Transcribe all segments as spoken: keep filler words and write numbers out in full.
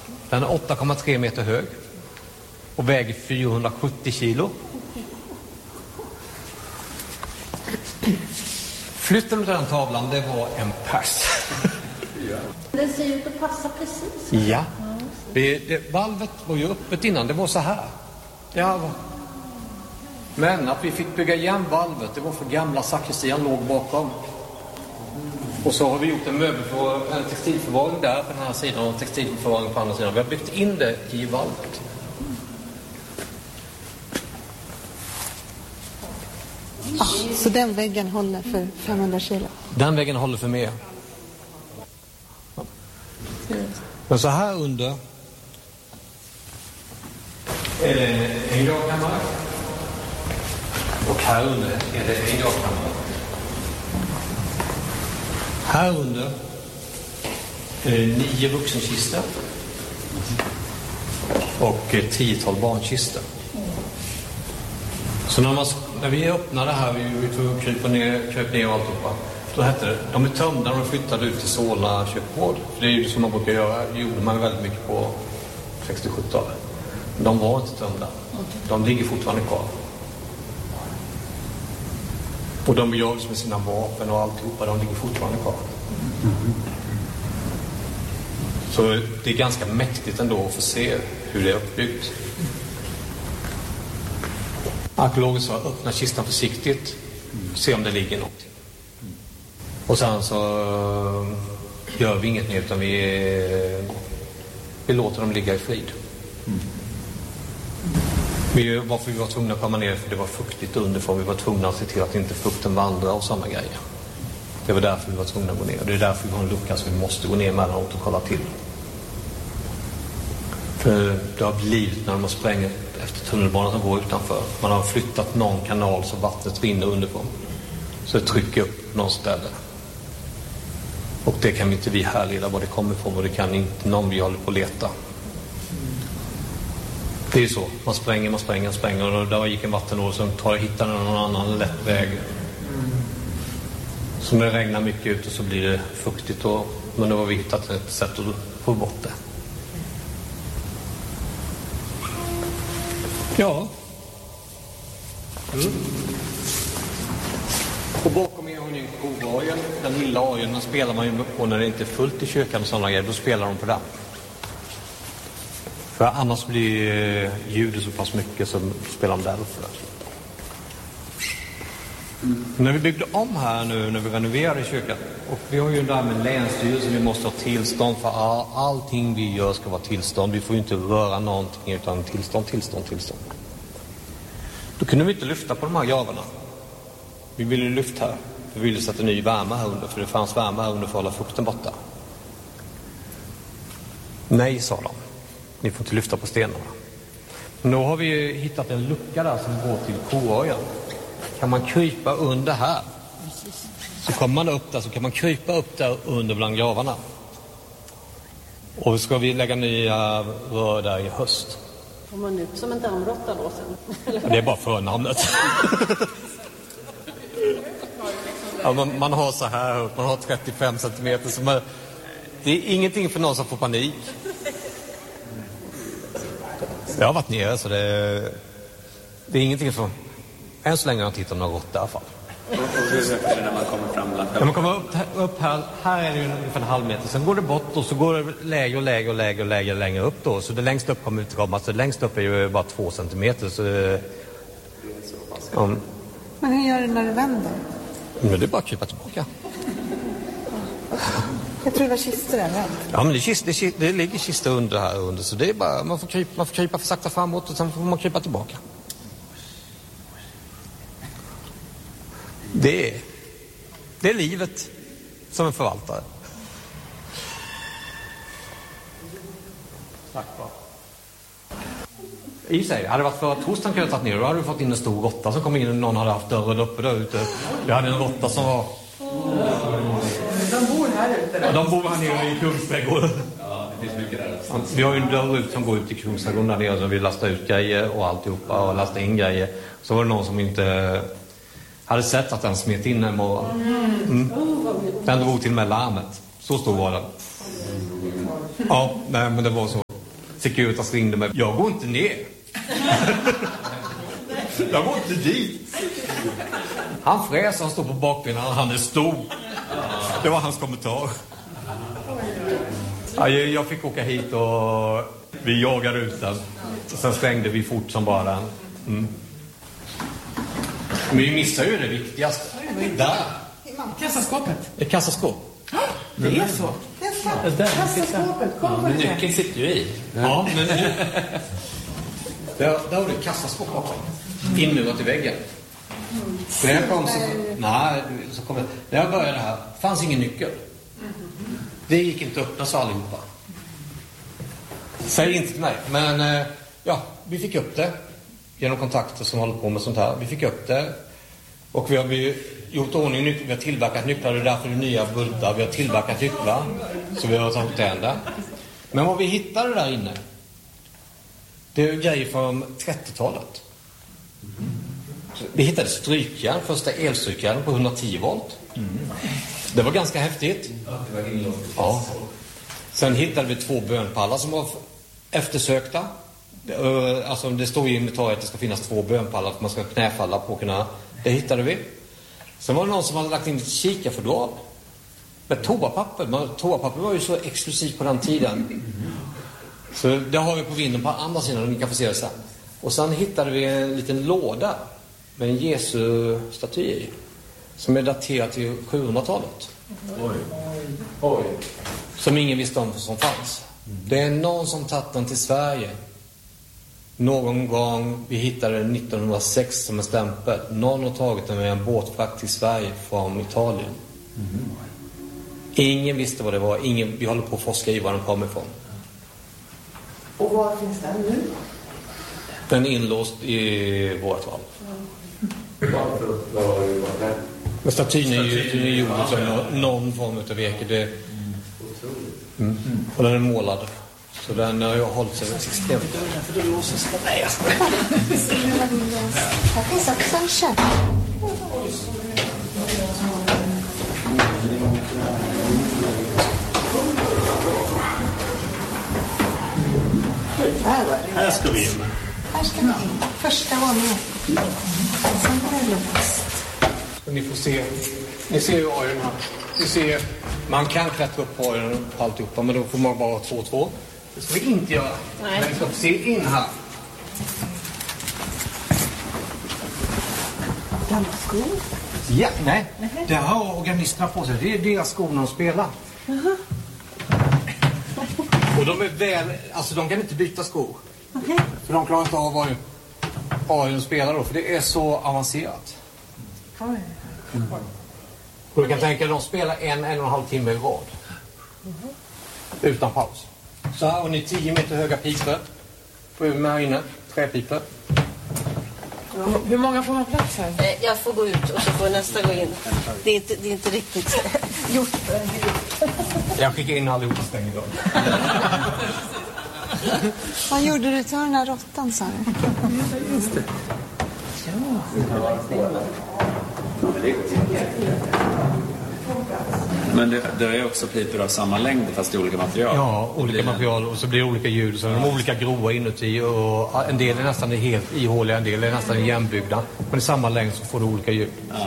Den är åtta komma tre meter hög och väger fyrahundrasjuttio kilo. Flytten av den tavlan, det var en pers. Den ser ut att passa precis. Ja. Det, det, valvet var ju öppet innan, det var så här. Ja, va. Men att vi fick bygga igen valvet, det var för gamla sakristian låg bakom. Och så har vi gjort en möbel för en textilförvaring där på den här sidan och textilförvaring på andra sidan. Vi har byggt in det i valvet. Ah, så den väggen håller för femhundra kilo? Den väggen håller för mer. Men så här under är det en gravkammare. Och här under är det en gravkammare. Här under är det nio vuxenkistor och ett tiotal barnkistor. Så när, man, när vi öppnade här, vi, vi tog krypa ner, kryp ner och alltihopa, då hette det, de är tömda när de flyttade ut till Solna kyrkogård. För det är ju det som man brukar göra, det gjorde man väldigt mycket på sextio-sjuttiotalet. De var inte tömda. De ligger fortfarande kvar. Och de begravdes med sina vapen och alltihopa, de ligger fortfarande kvar. Så det är ganska mäktigt ändå att få se hur det är uppbyggt. Arkeologer sa öppna kistan försiktigt, se om det ligger någonting. Och sen så gör vi inget mer utan vi, vi låter dem ligga i frid. Vi, varför vi var tvungna att komma ner, för det var fuktigt underifrån. Vi var tvungna att se till att inte fukten vandrar och sådana grejer. Det var därför vi var tvungna att gå ner. Det är därför vi har en lucka, så vi måste gå ner mellanåt och kolla till. För det har blivit när de har sprängt efter tunnelbanan som går utanför. Man har flyttat någon kanal så vattnet rinner underifrån. Så det trycker upp någon ställe. Och det kan inte vi härleda var det kommer ifrån, och det kan inte någon vi håller på att leta. Det är ju så. Man spränger, man spränger, man spränger. Och där gick en vattenål som tar, hittar någon annan lätt väg. Så när det regnar mycket ut och så blir det fuktigt. Och, men då har vi hittat ett sätt att få bort det. Ja. Mm. Och bakom er har ni en kovajen. Den lilla ajen, den spelar man ju på när det inte är fullt i kyrkan och sådana grejer. Då spelar de på den. För annars blir ljudet så pass mycket som spelar de där uppe. Mm. När vi byggde om här nu, när vi renoverade kyrkan, och vi har ju där med länsstyrelsen, vi måste ha tillstånd för all, allting vi gör ska vara tillstånd. Vi får ju inte röra någonting utan tillstånd, tillstånd, tillstånd. Då kunde vi inte lyfta på de här gravarna. Vi ville lyfta här, för vi ville sätta ny värme här under, för det fanns värme här under för att hålla fukten borta. Nej, sa de. Ni får inte lyfta på stenarna. Men då har vi hittat en lucka där som går till koöjen. Kan man krypa under här, så kommer man upp där, så kan man krypa upp där under bland gravarna. Och ska vi lägga nya rör där i höst. Får man ut som en dammråtta då sen? Det är bara förnamnet. Ja, man, man har så här, man har trettiofem centimeter. Så man, det är ingenting för någon som får panik. Jag har varit nere, så det, det är ingenting som... Än så länge har jag tittat några rått i alla fall. Och hur är det när man kommer fram? När man kommer upp, upp här, här är det ungefär en halv meter. Sen går det bort och så går det lägre och lägre och lägre och lägre, längre upp då. Så det längst upp kommer inte komma. Så det längst upp är ju bara två centimeter. Så, um, Men hur gör du när det vänder? Men det är bara att krypa tillbaka. Jag tror det var kistor där, vänt. Ja, men det, kist, det, det ligger kistor under här under. Så det är bara, man får krypa, man får krypa för sakta framåt och sen får man krypa tillbaka. Det är, det är livet som en förvaltare. Tack va. I sig, hade det varit för att torsdagen kunde jag tagit ner, då hade vi fått in en stor råtta som kom in och någon hade haft dörren uppe där ute. Vi hade en råtta som var... De bor här ute? Ja, de bor här nere i Kungsträdgården. Ja, det finns mycket där. Vi har ju en dörr ut som går ut i Kungsträdgården där nere, så vi lastar ut grejer och alltihopa och lastar in grejer. Så var det någon som inte... hade sett att den smet in en morgon. Mm. Den drog till med larmet. Så stor var den. Ja, nej, men det var så. Securitas ringde mig. Jag går inte ner. Jag går inte dit. Han fräser, han står på bakbenen, han är stor. Det var hans kommentar. Ja, jag fick åka hit och vi jagade ut den. Sen stängde vi fort som bara den. Mm. Men vi missar ju det viktigaste. Där. Kassaskåpet. Ett kassaskåp. Det är så. Kassaskåpet. Kom på det. Nyckeln sitter ju i. Ja, men där, där har du ett kassaskåp också. Inmurat i väggen. Så när jag kom så, nej, så kom jag, när jag började här fanns ingen nyckel. Det gick inte att öppna så allihopa. Säg inte till mig. Men ja, vi fick upp det genom kontakter som håller på med sånt här. Vi fick upp det. Och vi har vi gjort ordning nycklar. Vi har tillverkat nycklar. Det är därför det är nya bultar. Vi har tillverkat nycklar. Så vi har tagit tänder. Men vad vi hittade där inne, det är grejer från trettiotalet. Vi hittade strykjärn, första elstrykjärn på hundratio volt. Det var ganska häftigt. Ja. Sen hittade vi två bönpallar som var eftersökta. Alltså det står i inventariet att det ska finnas två bönpallar för man ska knäfalla på kunna. Det hittade vi. Sen var det någon som hade lagt in ett kikarfodral med toapapper. Men toapapper var ju så exklusivt på den tiden. Så det har vi på vinden på andra sidan och ni kan få se det sen. Och sen hittade vi en liten låda med en Jesu-staty i. Som är daterad till sjuhundratalet. Oj. Oj. Som ingen visste om som fanns. Det är någon som tagit den till Sverige. Någon gång, vi hittade den nittonhundrasex som en stämpel. Någon har tagit den med en båtfrakt till Sverige från Italien. Mm. Ingen visste vad det var. Ingen, vi håller på att forska i var den kom ifrån. Och var finns den nu? Den är inlåst i vårt valv. Men statyn är ju gjord som någon, någon form av veke. Det, mm. Och den är målad. Så den har ju hållit sig extremt. Här finns också en kärn. Här ska vi in. Här ska vi in. Första våningen. Sen är det låst. Ni får se. Ni ser ju ojen här. Ni ser, man kan klättra upp på ojen och alltihopa, men då får man bara två två. Det ska vi inte göra. Nej. Men vi ska se in här. Gamla skor? Ja, nej. Det har organisterna på sig. Det är deras skor när de spelar. Uh-huh. Och de är väl, alltså de kan inte byta skor. Okay. För de klarar inte av vad ojen spelar då, för det är så avancerat. Oj. Mm. Och du kan tänka att de spelar en, en och en halv timme i rad. Uh-huh. Utan paus. Så här har ni tio meter höga pipor. Sju med här inne. Träpipor. Hur många får man plats här? Jag får gå ut och så får nästa gå in. Det är inte, det är inte riktigt gjort för en grupp. Jag skickar in allihopa stäng idag. Vad gjorde du till den här råttan, sa du? Just det. Men det, det är också pipor av samma längd fast i olika material. Ja, olika material och så blir det olika ljud. Så de är olika groa inuti och en del är nästan helt ihåliga, en del är nästan igenbyggda. Men i samma längd så får du olika ljud. Ja.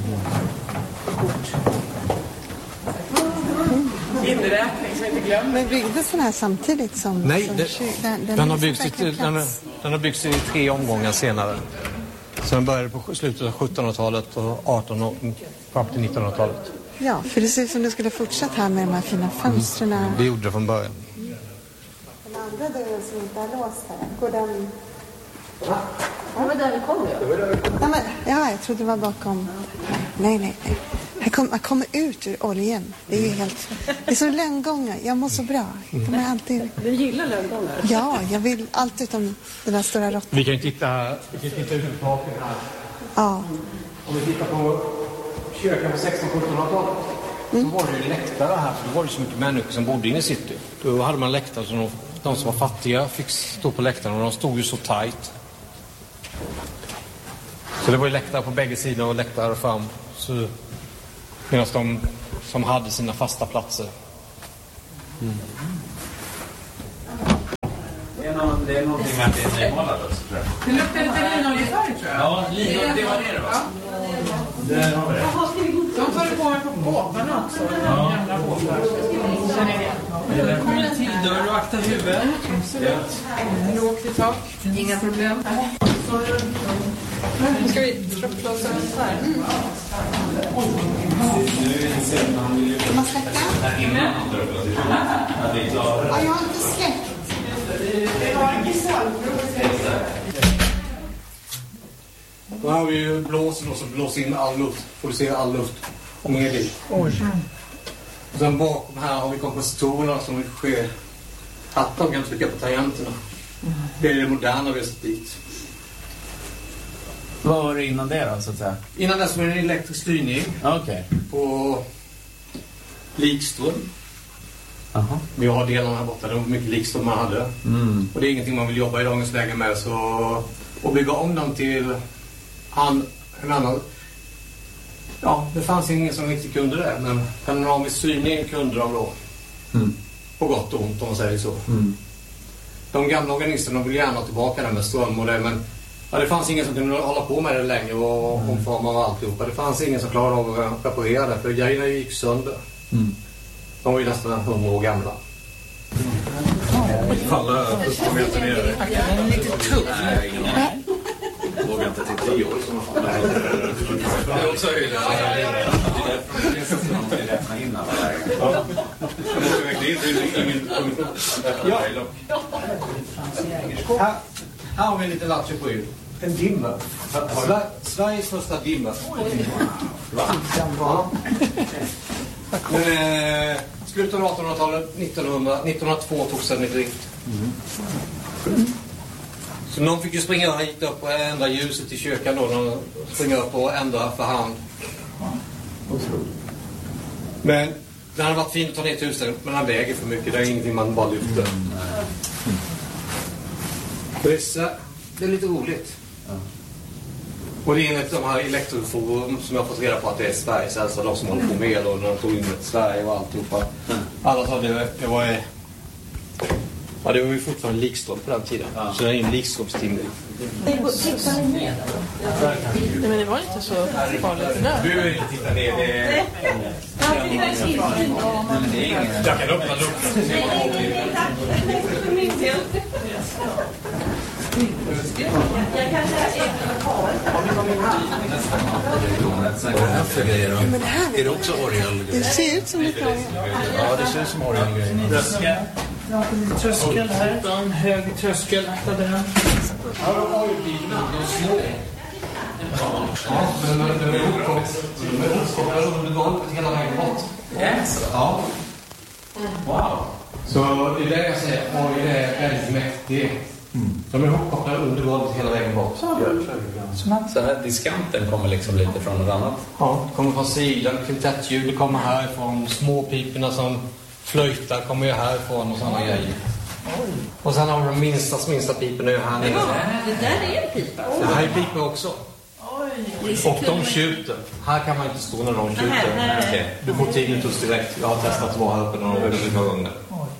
Inräkning så inte glömmer. Men byggdes den här samtidigt som... Nej, som det, kyr, den, den, den, har byggts i, den, den har byggts i tre omgångar senare. Så den började på slutet av sjuttonhundratalet och artonhundratalet fram till nittonhundratalet. Ja, för det ser ut som du skulle fortsätta här med de här fina fönstren. Mm. Det gjorde det från början. Den andra dörren som inte är låst här, går den... Ja. Det var där vi kom ju. Ja, men, ja, jag trodde det var bakom... Nej, nej, nej. Här kom, man kommer ut ur oljan. Det är ju helt... Det är så lönngångar. Jag mår så bra. De är alltid... Du gillar lönngångar? Ja, jag vill allt utom den där stora råttan. Vi kan ju titta, vi kan titta ut på taket här. Ja. Om vi tittar på kyrkan på sexton-sjuttonhundratalet mm. så var det ju läktare här. För då var det så mycket människor som bodde inne i city. Då hade man läktare som de, de som var fattiga fick stå på läktaren och de stod ju så tajt. Så det var ju läktare på bägge sidor och läktare fram. Så, medan de som hade sina fasta platser. Mm. någon, det är någonting med att det är nymålat också, tror jag. Det luktar lite linoljefärg, tror jag. Ja, linolje, det var det då. Ja. Där har vi det. De tar det på mig på båtarna också. Ja. Gamla båtar. Känner jag igen. Välkommen till dörr och akta huvudet. Absolut. Lågt i tak. Inga problem. Nu ska vi trapplåsa den här. Man släcka? Ja, jag har inte släckt. Då har vi ju blåsen och så blåser in all luft. Får du se all luft. Och ner dit. Och sen bakom här har vi kompositorerna som sker. Att de kan trycka på tangenterna. Det är det moderna vi har sett dit. Vad var det innan det då, så att säga? Innan dess var det en elektrisk styrning. Okej. Okay. På likström. Aha. Vi har delarna här borta. Det var mycket likström man hade. Mm. Och det är ingenting man vill jobba i dagens läge med. Så att bygga om dem till han, en annan. Ja, det fanns ingen som riktigt kunde det. Men panoramisk styrning kunde de då. Mm. På gott och ont om man säger så. Mm. De gamla organisterna vill gärna tillbaka den med ström och det. Men ja, det fanns ingen som kunde hålla på med det längre och mm. omforma och alltihopa. Det fanns ingen som klarade av att reparera det. För grejerna gick sönder. Mm. De var ju nästan hundra år gamla. Falla första meter ner. Den är lite tuff. Nej, ingen aning. Vågar inte till tio år. Det är också höjden. Det är räkna in alla lägen. Ja. Här, här har vi en liten lattjo på er. En dimmer. Sveriges första dimmer. Va? Men, eh, slutet av artonhundratalet, nittonhundra, nittonhundratvå togs den i drift. Mm. Så någon fick ju springa hit upp och ändra ljuset i kyrkan då. De springer upp och ändra för hand. Men den hade varit fint att ta ner till huset, men den väger för mycket. Det är ingenting man bara lyfter. Mm. Det, är så, det är lite roligt. Mm. Och det är enligt de här elektroforum som jag har fått reda på att det är Sveriges äldsta, de som håller på med och de tog in ett Sverige och alltihopa. Mm. Alla sa det, det var... Ja, det var ju fortfarande likström på den tiden. Ja. Så det är en likströmstimning. Tittar ni ner? Nej, men det var inte så farligt det där. Du behöver inte titta ner. Det är... Jag kan öppna luckan. Jag kanske är det också orgel? Det ser ut som ett orgel. Ja, det ser ut som orgel. Ja, en tröskel här. En hög tröskel. Ja, det här. Ja, de har ju bilarna. De är små. Ja, men de är uppkopplade under golvet hela vägen bort. Yes. Ja. Wow. Så det är det jag säger. Oj, det är väldigt mäktigt. Mm. De är uppkopplade under golvet hela vägen bort. Så, så här diskanten kommer liksom lite från något annat? Ja, det kommer från sidan. Kvintettljud kommer härifrån. Småpiporna som flöjtar kommer ju härifrån och sådana grejer. Oj. Och sen har vi de minsta, minsta piporna ju här nere. Ja, det där är en pipa. Det här är pipor också. Oj. Och de skjuter. Här kan man inte stå när de skjuter. Okay. Du får tinnitus direkt. Jag har testat att vara här uppe när de över några gånger.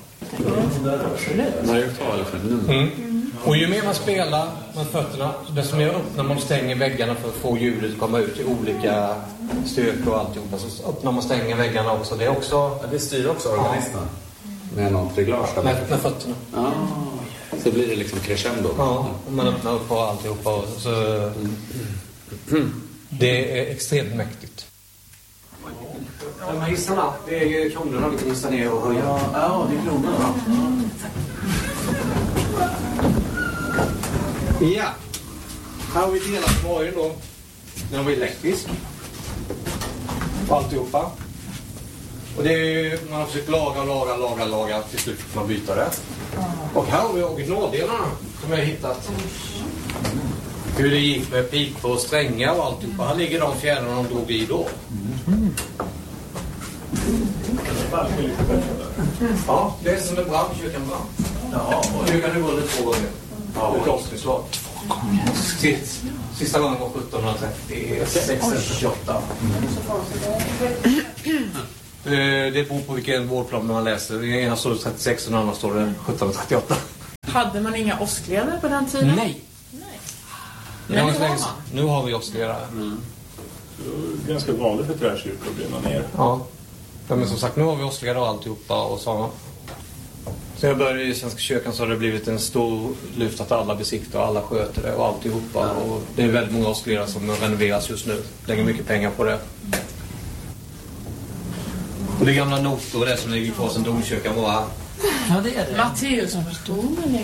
Mm. Och ju mer man spelar med fötterna, desto mer öppnar man och stänger väggarna för att få ljudet att komma ut i olika styrkor och alltihopa. Så öppnar man och stänger väggarna också. Det är också... Ja, det styr också organisten. Ja. Med något reglage. Med, med fötterna. Ja. Så blir det liksom crescendo. Ja, och man öppnar upp och alltihopa. Och så... Mm. Det är extremt mäktigt. De här hissarna, det är ju kronorna vi kan hissa ner och höja. Ja, ja, det är kronorna. Mm. Ja. Här har vi delat på varje då. Den var elektrisk. Och alltihopa. Och det är ju, man har försökt laga, laga, laga, laga. Till slut får man byta det. Och här har vi originaldelarna som jag har hittat. Hur det gick med pipor och strängar och alltihopa. Här ligger de fjärdarna de drog i då. Mm. Ja, det är som en brand, kyrkan brann. Ja, och kyrkan är vunnit två gånger. Ja, det är klosterslag. Två gånger? Sist, sista gången var sjuttonhundratrettiosex eller tjugoåtta. Det beror på vilken vårdplan man läser. Den ena står det trettiosex och den andra står det sjuttonhundratrettioåtta. Hade man inga åskledare på den tiden? Nej. Nej. Men Men nu, har har man. nu har vi åskledare. Mm. Det är ganska vanligt för träkyrkor att brinna ner. Ja. Ja, men som sagt, nu har vi åskledare och alltihopa och så. Sen jag började i Svenska kyrkan så har det blivit en stor lyft att alla besiktar och alla sköter det och alltihopa. Ja. Och det är väldigt många åskledare som renoveras just nu. Lägger mycket pengar på det. Och det är gamla notor det som ligger kvar sen domkyrkan var här. Ja, det är det. Matteus som förstod mig.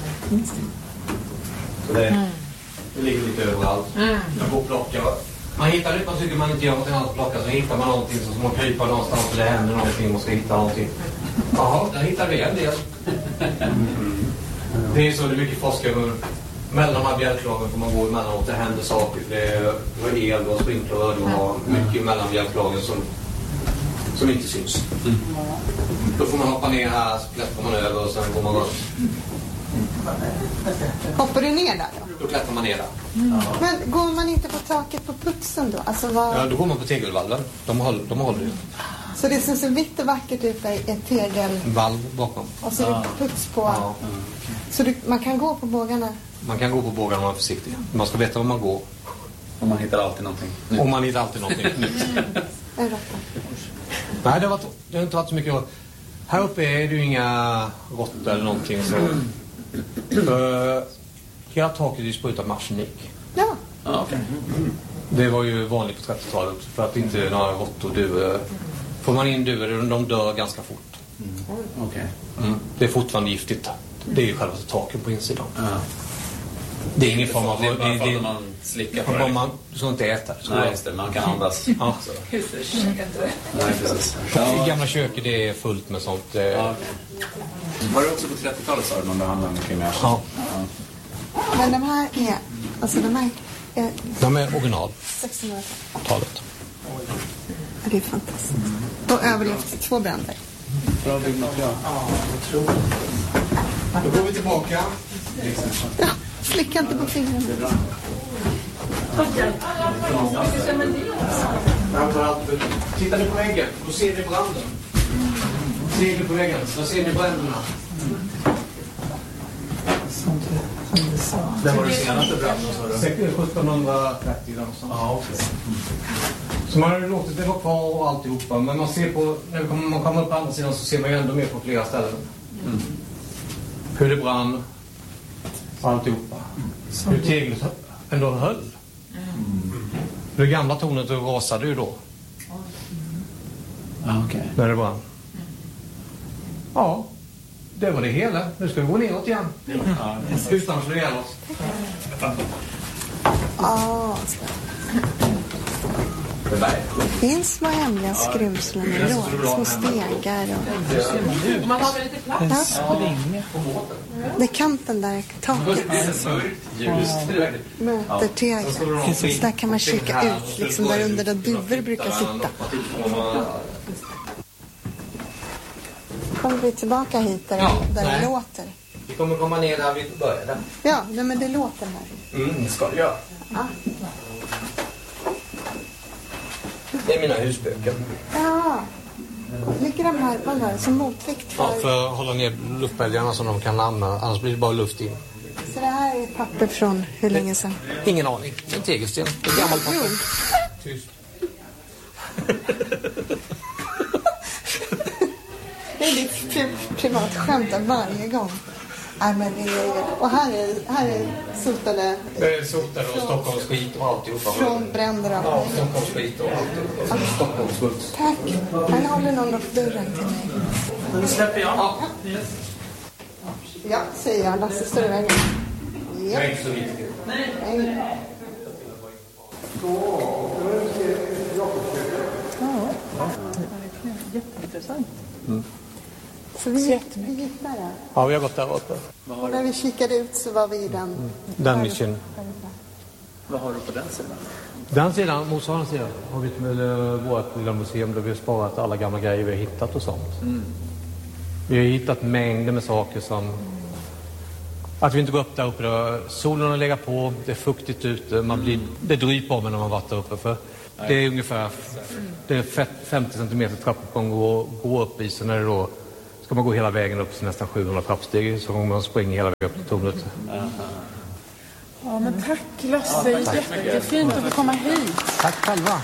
Så det, mm. det ligger lite överallt. Mm. Jag går och plockar. Man hittar det, man tycker man inte gör någonting annat att plocka, så hittar man någonting så man kryper någonstans och det händer någonting och man ska hitta någonting. Jaha, där hittar vi en del. Mm. Det är så det är mycket forskare. Mellan de här bjälklagen får man gå emellanåt, det händer saker. Det är el och sprinkler och man har mycket mellan bjälklagen som, som inte syns. Mm. Då får man hoppa ner här, så klättrar man över och sen går man runt. Hoppar du ner där då? Då klättrar man ner där. Mm. Men går man inte på taket på putsen då? Alltså vad... Ja, då går man på tegelvallen. De håller, de håller ju. Så det som ser vitt och vackert ut är ett tegel... Valv bakom. Och så är det puts på... Ja. Mm. Så du, man kan gå på bågarna? Man kan gå på bågarna om man är försiktig. Man ska veta var man går. Och man hittar alltid någonting. Och man hittar alltid någonting. Mm. Nej, det har, varit, det har inte varit så mycket. Här uppe är det ju inga råttor eller någonting. Så, uh, hela taket är sprutat med arsenik. Ja. Ah, okay. Mm. Det var ju vanligt på trettiotalet för att inte några råttor dör. Får man in duvor, de dör ganska fort. Mm. Okay. Mm. Det är fortfarande giftigt. Det är ju själva taken på insidan. Ja. Det är ingen form av... Det är bara det, för att man slickar på det. Man, du ska inte äta. Så nej, just det. Man kan andas. Ja. Nej, precis. I gamla köket det är fullt med sånt. Ja, okay. Var det också på trettiotalet så man behandlade mycket mer? Ja. Ja. Men de här är... Alltså de här är... De är original. sextonhundratalet. Det är fantastiskt. Och överlevt två bränder. Bra byggmaterial. Ja, jag tror. Då går vi tillbaka. Ja, slicka inte på fingrarna. Tittar ni på väggen, då ser ni branden. Ser ni på väggen, då ser ni bränderna. Det var det senaste branden, sa du? sjuttonhundratrettio. Ja, okej. Så man har ju låtit det vara kvar och alltihopa. Men man ser på, när man kommer, man kommer upp på andra sidan så ser man ju ändå mer på flera ställen. Mm. Hur det brann och alltihopa. Mm. Hur teglet ändå höll. Mm. Det gamla tornet rasade ju då. Mm. Okay. När det brann. Ja, det var det hela. Nu ska vi gå neråt igen. Mm. Ja, utan att slå ihjäl oss. Ja, det finns små hemliga skrymslen i låg, små stegar och... Man har väl lite plats på länge. Det är kanten där, taket. Möter tegel. Så där kan man kika ut, liksom där under där duvor brukar sitta. Kommer vi tillbaka hit där, där det låter? Vi kommer komma ner där vi började. Ja, nej, men det låter här. Mm, det ska det göra. Ja. Det är mina husböcker. Ja. Ligger de här, vad var det, som motvikt för... Ja, för att hålla ner luftbälgarna som de kan använda. Annars blir det bara luft in. Så det här är papper från hur länge sedan? Ingen aning. En tegelsten. En gammal papper. Tyst. Det är ditt pri- privat skämt varje gång. Nej, men det är, och här är, här är sotade... Det är sotade och Stockholms skit och alltihopa. Från bränder och... Ja, Stockholms skit och alltihopa. Ja. Stockholms smuts. Tack. Här håller någon upp dörren till mig. Nu släpper jag. Ja. Ja, säger jag. Lasse står i vägen. Ja. Det är inte så viktigt. Nej. Ja. Jätteintressant. Mm. Så vi gick, vi gick där. Ja, vi har gått där uppe. Och när vi kikade ut så var vi i den... Mm. Den mission. Vad har du på den sidan? Den sidan, motsvarande sidan, har vi med vårt lilla museum där vi har sparat alla gamla grejer vi har hittat och sånt. Mm. Vi har hittat mängder med saker som... Att vi inte går upp där uppe. Då. Solen har legat på, det är fuktigt ute. Man blir, det dryper om när man varit där uppe. För det är ungefär det är femtio centimeter trappuppgång att gå upp i. Så när det då ska man gå hela vägen upp till nästan sjuhundra trappsteg så kommer man springa hela vägen upp till tornet. Ja, men tack Lasse, jättefint att få komma hit. Tack själva.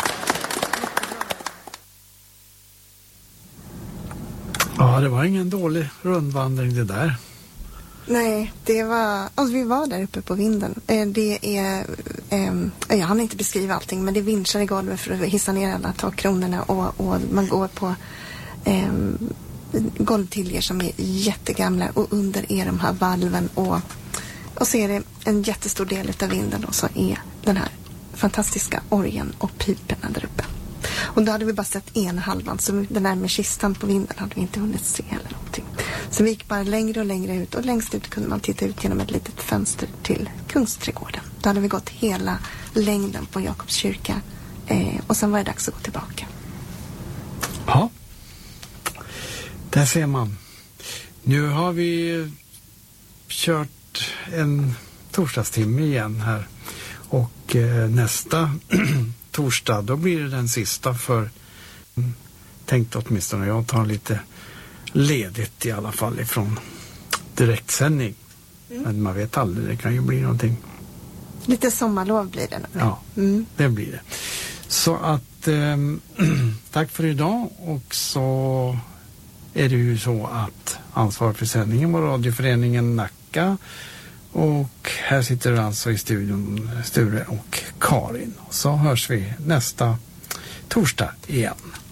Ja, det var ingen dålig rundvandring det där. Nej, det var... Alltså vi var där uppe på vinden. Eh, det är... Eh, jag hann inte beskriva allting, men det är vinschar i golvet för att hissa ner alla takkronorna och, och man går på eh, golvtiljer som är jättegamla och under är de här valven och, och så är det en jättestor del av vinden och så är den här fantastiska orgeln och piperna där uppe. Och då hade vi bara sett ena halvan, så den där med kistan på vinden hade vi inte hunnit se eller någonting. Så vi gick bara längre och längre ut och längst ut kunde man titta ut genom ett litet fönster till Kungsträdgården. Då hade vi gått hela längden på Jakobs kyrka eh, och sen var det dags att gå tillbaka. Ja, där ser man. Nu har vi kört en torsdagstimme igen här och eh, nästa torsdag, då blir det den sista för mm, tänkte åtminstone jag tar lite ledigt i alla fall ifrån direktsändning. Mm. Men man vet aldrig, det kan ju bli någonting. Lite sommarlov blir det. Ja, mm. det blir det. Så att eh, tack för idag och så är det ju så att ansvar för sändningen var radioföreningen Nacka och här sitter alltså i studion Sture och Karin. Så hörs vi nästa torsdag igen.